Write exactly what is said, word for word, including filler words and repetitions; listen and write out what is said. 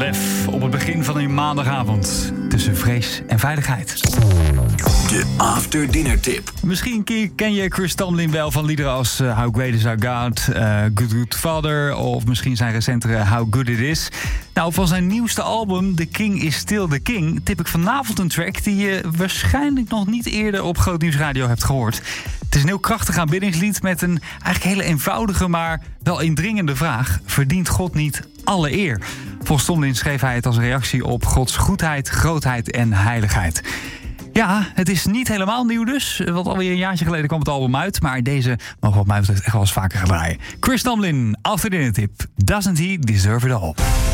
Lef op het begin van een maandagavond tussen vrees en veiligheid. De After Dinner Tip. Misschien ken je Chris Tomlin wel van liederen als uh, How Great Is Our God, uh, Good Good Father of misschien zijn recentere How Good It Is. Nou, van zijn nieuwste album The King Is Still The King tip ik vanavond een track die je waarschijnlijk nog niet eerder op Groot Nieuws Radio hebt gehoord. Het is een heel krachtig aanbiddingslied met een eigenlijk hele eenvoudige, maar wel indringende vraag. Verdient God niet alle eer? Volgens Tomlin schreef hij het als reactie op Gods goedheid, grootheid en heiligheid. Ja, het is niet helemaal nieuw dus, want alweer een jaartje geleden kwam het album uit. Maar deze mogen wat mij betreft echt wel eens vaker gaan draaien. Chris Tomlin, After Dinner Tip. Doesn't he deserve it all?